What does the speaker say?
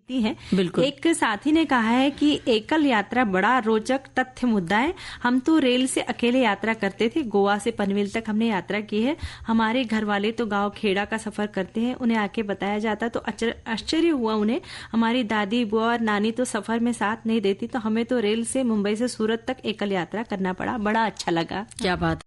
है। एक साथी ने कहा है कि एकल यात्रा बड़ा रोचक तथ्य मुद्दा है। हम तो रेल से अकेले यात्रा करते थे, गोवा से पनवेल तक हमने यात्रा की है। हमारे घर वाले तो गांव खेड़ा का सफर करते हैं, उन्हें आके बताया जाता तो आश्चर्य हुआ उन्हें। हमारी दादी बुआ और नानी तो सफर में साथ नहीं देती, तो हमें तो रेल से मुंबई से सूरत तक एकल यात्रा करना पड़ा, बड़ा अच्छा लगा। क्या बात